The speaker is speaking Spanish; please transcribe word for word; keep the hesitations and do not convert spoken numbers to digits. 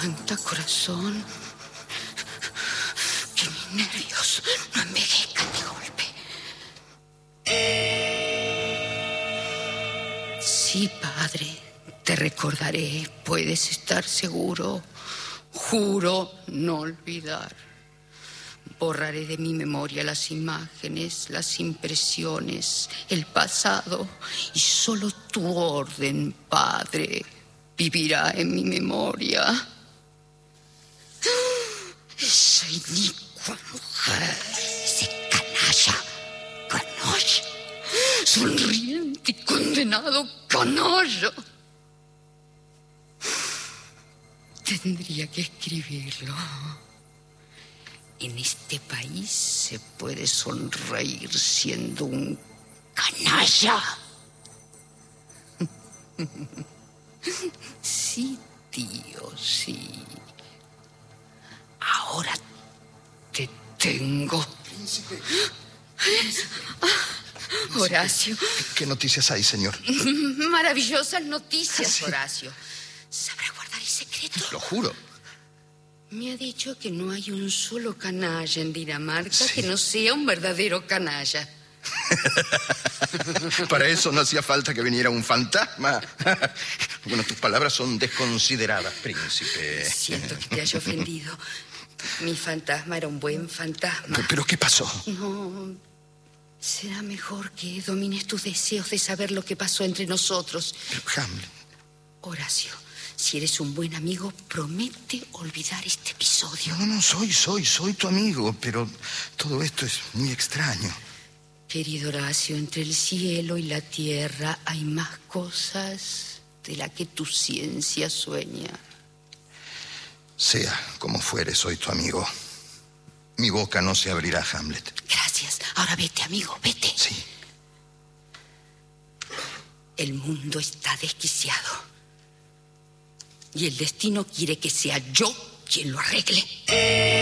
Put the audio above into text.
Anda, corazón, que mis nervios no envejezcan de golpe. Sí, padre, te recordaré, puedes estar seguro. Juro no olvidar. Borraré de mi memoria las imágenes, las impresiones, el pasado, y solo tu orden, padre, vivirá en mi memoria. Esa inicua mujer, ese canalla, canalla, sonriente y condenado canalla. Tendría que escribirlo. En este país se puede sonreír siendo un canalla. Sí, tío, sí. Ahora te tengo. Príncipe. Ah, Horacio. ¿Qué noticias hay, señor? Maravillosas noticias, Sí. Horacio. ¿Sabrá guardar el secreto? Lo juro. Me ha dicho que no hay un solo canalla en Dinamarca Sí. que no sea un verdadero canalla. Para eso no hacía falta que viniera un fantasma. Bueno, tus palabras son desconsideradas, príncipe. Siento que te haya ofendido. Mi fantasma era un buen fantasma. ¿Pero qué pasó? No, será mejor que domines tus deseos de saber lo que pasó entre nosotros. Pero, Hamlet. Horacio, si eres un buen amigo, promete olvidar este episodio. No, no, soy, soy, soy tu amigo, pero todo esto es muy extraño. Querido Horacio, entre el cielo y la tierra hay más cosas de las que tu ciencia sueña. Sea como fuere, soy tu amigo. Mi boca no se abrirá, Hamlet. Gracias. Ahora vete, amigo, vete. Sí. El mundo está desquiciado. Y el destino quiere que sea yo quien lo arregle.